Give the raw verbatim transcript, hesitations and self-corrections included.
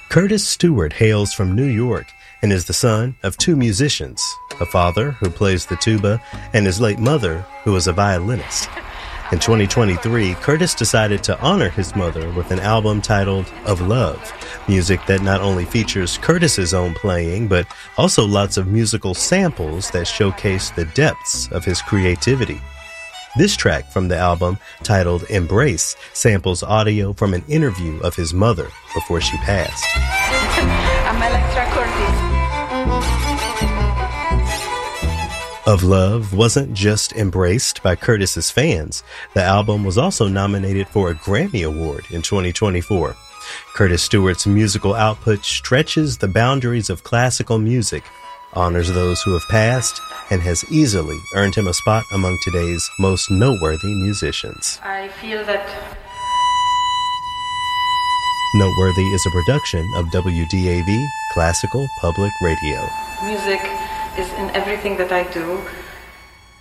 Curtis Stewart hails from New York and is the son of two musicians, a father who plays the tuba and his late mother who is a violinist. In twenty twenty-three, Curtis decided to honor his mother with an album titled Of Love, music that not only features Curtis's own playing, but also lots of musical samples that showcase the depths of his creativity. This track from the album, titled Embrace, samples audio from an interview of his mother before she passed. I'm Electra Curtis. Of Love wasn't just embraced by Curtis's fans. The album was also nominated for a Grammy Award in twenty twenty-four. Curtis Stewart's musical output stretches the boundaries of classical music, honors those who have passed, and has easily earned him a spot among today's most noteworthy musicians. I feel that Noteworthy is a production of W D A V Classical Public Radio. music is in everything that I do.